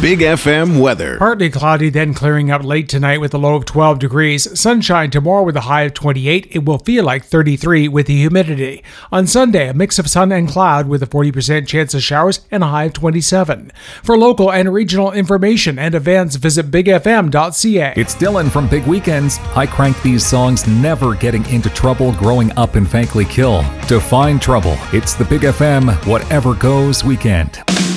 Big FM weather. Partly cloudy, then clearing up late tonight with a low of 12 degrees. Sunshine tomorrow with a high of 28. It will feel like 33 with the humidity. On Sunday, a mix of sun and cloud with a 40% chance of showers and a high of 27. For local and regional information and events, visit bigfm.ca. It's Dylan from Big Weekends. I crank these songs never getting into trouble growing up in Fankly Kill. To find trouble, it's the Big FM Whatever Goes weekend.